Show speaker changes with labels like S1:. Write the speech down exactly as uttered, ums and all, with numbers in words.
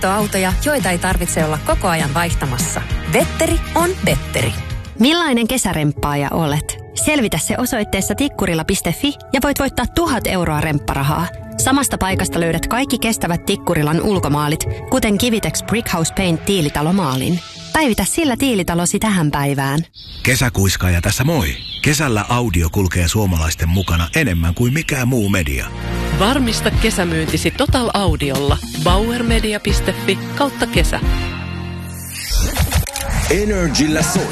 S1: vaihtoautoja, joita ei tarvitse olla koko ajan vaihtamassa. Vetteri on Vetteri.
S2: Millainen kesäremppaaja olet? Selvitä se osoitteessa tikkurila piste fi ja voit voittaa tuhat euroa rempparahaa. Samasta paikasta löydät kaikki kestävät Tikkurilan ulkomaalit, kuten Kivitex Brickhouse Paint tiilitalomaalin. Päivitä sillä tiilitalosi tähän päivään.
S3: Kesäkuiskaaja tässä moi. Kesällä audio kulkee suomalaisten mukana enemmän kuin mikään muu media.
S4: Varmista kesämyyntisi Total Audiolla. bauer media piste fi kautta kesä.
S5: Energillä soi.